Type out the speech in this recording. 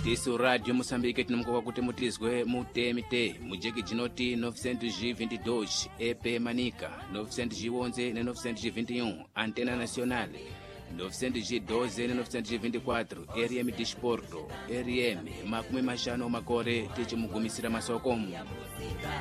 tisu radio Moçambique tinamukoka kuti mutizwe mutemite mujeki jinoti 922 EP Manica 911 na 921 Antena Nacional 912 na 924 RM Disporto RM makumi mashano makore tichimugumisira masokomu